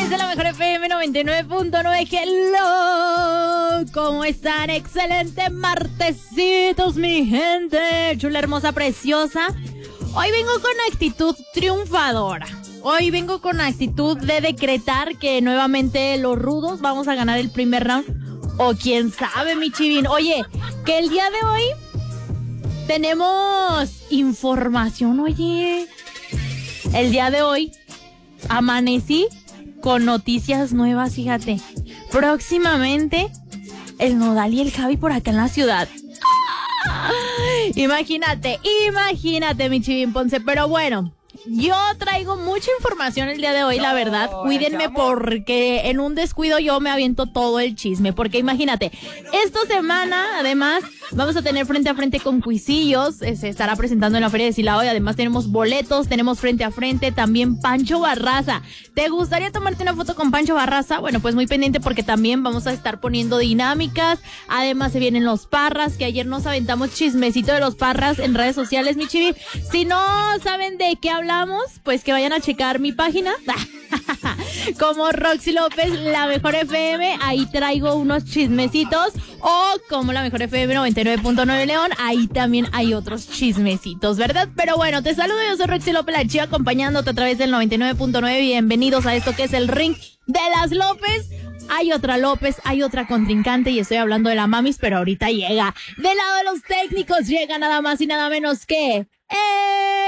través de la mejor FM 99.9. Hello, ¿cómo están? Excelente martesitos, mi gente chula, hermosa, preciosa. Hoy vengo con actitud triunfadora. Hoy vengo con actitud de decretar que nuevamente los rudos vamos a ganar el primer round. O quién sabe, mi chivín. Oye, que el día de hoy tenemos información, oye. El día de hoy amanecí con noticias nuevas, fíjate. Próximamente el Nodal y el Javi por acá en la ciudad. Imagínate, mi Chivín Ponce. Pero bueno, yo traigo mucha información el día de hoy, la verdad. Cuídenme porque en un descuido yo me aviento todo el chisme. Porque imagínate, esta semana además vamos a tener frente a frente con Cuisillos. Se estará presentando en la Feria de Silao y además tenemos boletos, tenemos frente a frente también Pancho Barraza. ¿Te gustaría tomarte una foto con Pancho Barraza? Bueno, pues muy pendiente porque también vamos a estar poniendo dinámicas. Además se vienen los Parras, que ayer nos aventamos chismecito de los Parras en redes sociales, mi chivi. Si no saben de qué hablamos, pues que vayan a checar mi página. Como Roxy López, la mejor FM, ahí traigo unos chismecitos. O como la mejor FM 99.9 León, ahí también hay otros chismecitos, ¿verdad? Pero bueno, te saludo, yo soy Roxy López, la chiva, acompañándote a través del 99.9. Bienvenidos a esto que es el ring de las López. Hay otra López, hay otra contrincante y estoy hablando de la Mamis, pero ahorita llega. Del lado de los técnicos llega nada más y nada menos que...